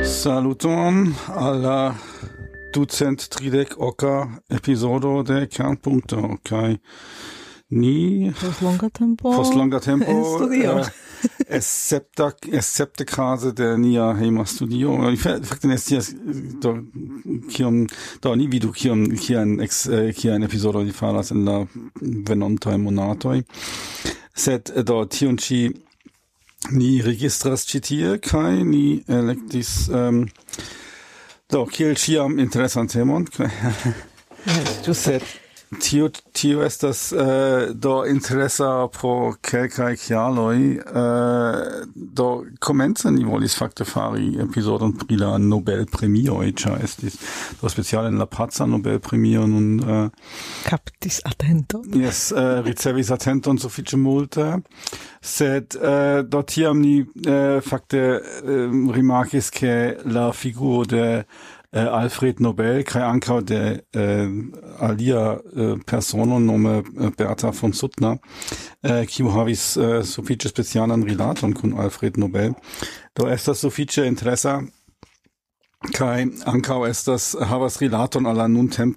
Saluton alla ducent tridec oca episodo de Kernpunkto kai ni Post longa tempo in studio. Escepte case de nia hema studio. Fakten est hier do ni vidu kiam episodo di falas en la venontaj monatoj. Sed do tion ĉi ni registras ĉi tie kaj ni elektis do kiel ĉiam interesan temon. Sed tio estas do interesa pro kelkaj kialoj. Do komence ni volis fakte fari epizodon pri la Nobelpremioj, ĉar estis do speciale en la paca Nobelpremio nun Captis atento. Yes, ricevis atenton sufiĉe multe. Sed do tiam ni fakte rimarkis ke la figuro de Alfred Nobel kaj ankaŭ de alia persono nome Bertha von Suttner, kiu havis sufiĉe specialan rilaton kun Alfred Nobel. Do estas sufiĉe interesa kaj ankaŭ havas rilaton al la